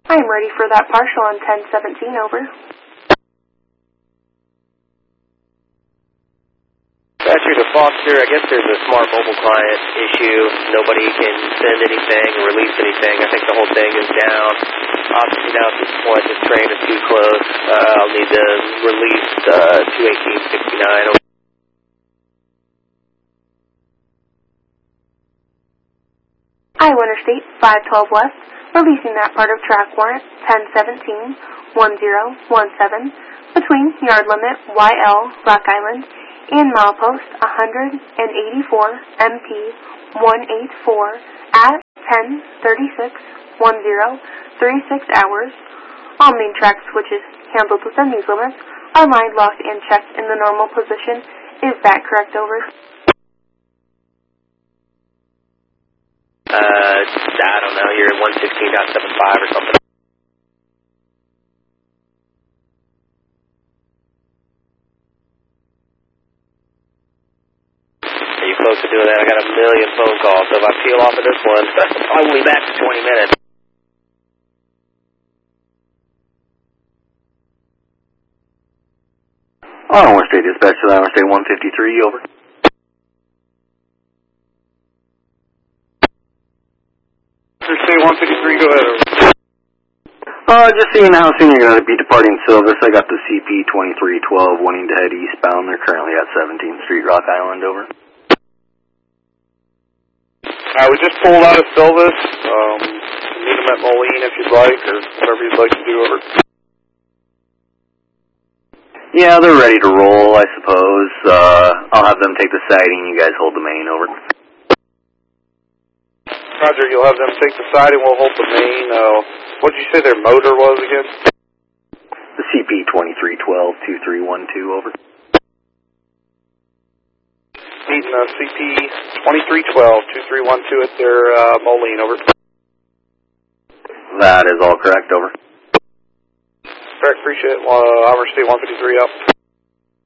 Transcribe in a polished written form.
I am ready for that partial on 1017, over. Thatcher to Foster, I guess there's a smart mobile client issue. Nobody can send anything or release anything. I think the whole thing is down. Obviously now at this point this train is too close. I'll need to release 21869. Over. Iowa Interstate 512 West, releasing that part of track warrant 1017-1017 between yard limit YL Rock Island and milepost 184 MP 184 at 10:36:10:36 hours. All main track switches handled within these limits are lined, locked, and checked in the normal position. Is that correct, over? I don't know, you're at 116.75 or something. Are you close to doing that? I got a million phone calls, so if I peel off of this one, I'll be back to 20 minutes. Iowa State Dispatch to Iowa State 153, over. State 153, go ahead. Just seeing how soon you're going to be departing Silvis. I got the CP 2312 wanting to head eastbound. They're currently at 17th Street, Rock Island, over. We just pulled out of Silvis. Meet them at Moline if you'd like, or whatever you'd like to do, over. Yeah, they're ready to roll, I suppose. I'll have them take the siding. You guys hold the main, over. Roger, you'll have them take the side and we'll hold the main. What did you say their motor was again? The CP 2312-2312, over. Meeting CP 2312-2312 at their Moline, over. That is all correct, over. Correct, appreciate it. Iowa State 153 out.